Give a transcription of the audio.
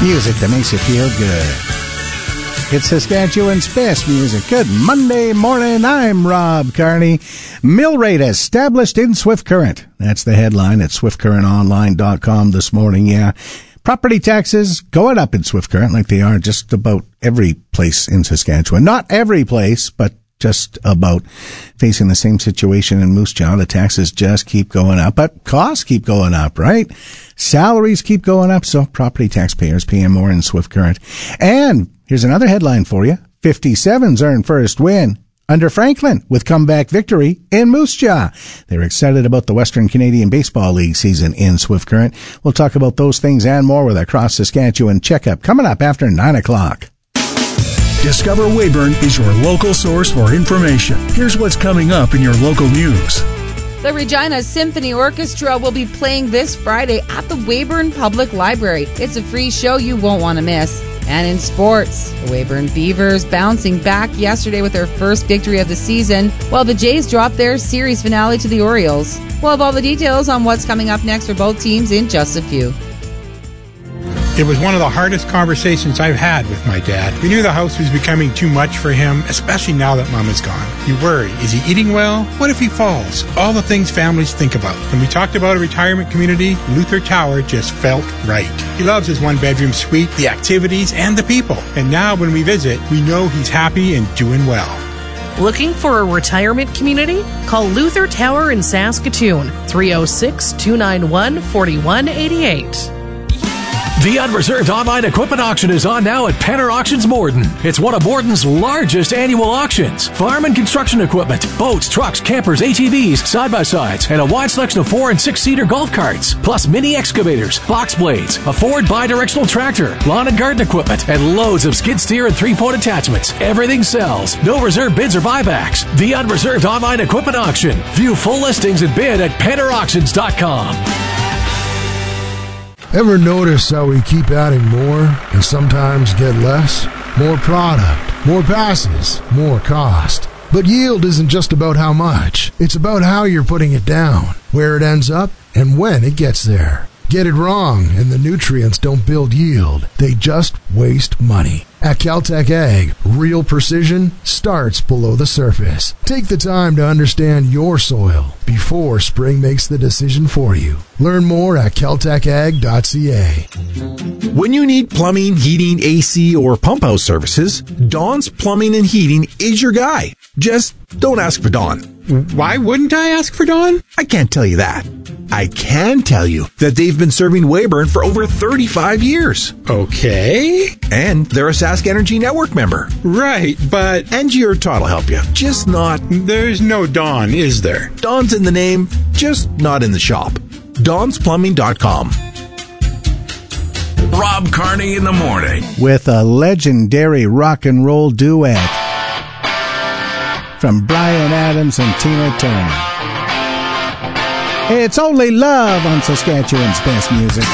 Music that makes you feel good. It's Saskatchewan's best music. Good Monday morning. I'm Rob Carney. Mill rate established in Swift Current. That's the headline at swiftcurrentonline.com this morning. Yeah. Property taxes going up in Swift Current like they are just about every place in Saskatchewan. Not every place, but just about. Facing the same situation in Moose Jaw. The taxes just keep going up, but costs keep going up, right? Salaries keep going up, so property taxpayers paying more in Swift Current. And here's another headline for you. 57's earned first win under Franklin with comeback victory in Moose Jaw. They're excited about the Western Canadian Baseball League season in Swift Current. We'll talk about those things and more with our Cross Saskatchewan checkup coming up after 9 o'clock. Discover Weyburn is your local source for information. Here's what's coming up in your local news. The Regina Symphony Orchestra will be playing this Friday at the Weyburn Public Library. It's a free show you won't want to miss. And in sports, the Weyburn Beavers bouncing back yesterday with their first victory of the season, while the Jays dropped their series finale to the Orioles. We'll have all the details on what's coming up next for both teams in just a few. It was one of the hardest conversations I've had with my dad. We knew the house was becoming too much for him, especially now that Mom is gone. You worry, is he eating well? What if he falls? All the things families think about. When we talked about a retirement community, Luther Tower just felt right. He loves his one-bedroom suite, the activities, and the people. And now when we visit, we know he's happy and doing well. Looking for a retirement community? Call Luther Tower in Saskatoon, 306-291-4188. The Unreserved Online Equipment Auction is on now at Penner Auctions Morden. It's one of Morden's largest annual auctions. Farm and construction equipment, boats, trucks, campers, ATVs, side-by-sides, and a wide selection of 4- and 6-seater golf carts, plus mini excavators, box blades, a Ford bi-directional tractor, lawn and garden equipment, and loads of skid steer and 3-point attachments. Everything sells. No reserve bids or buybacks. The Unreserved Online Equipment Auction. View full listings and bid at PennerAuctions.com. Ever notice how we keep adding more and sometimes get less? More product, more passes, more cost. But yield isn't just about how much. It's about how you're putting it down, where it ends up, and when it gets there. Get it wrong, and the nutrients don't build yield. They just waste money. At Caltech Ag, real precision starts below the surface. Take the time to understand your soil before spring makes the decision for you. Learn more at caltechag.ca. When you need plumbing, heating, AC, or pump house services, Don's Plumbing and Heating is your guy. Just don't ask for Don. Why wouldn't I ask for Don? I can't tell you that. I can tell you that they've been serving Weyburn for over 35 years. Okay. And they're a Sask Energy Network member. Right, but... Angie or Todd will help you. Just not... There's no Don, is there? Don's in the name, just not in the shop. Don'sPlumbing.com. Rob Carney in the morning. With a legendary rock and roll duet from Bryan Adams and Tina Turner. It's Only Love on Saskatchewan's best music.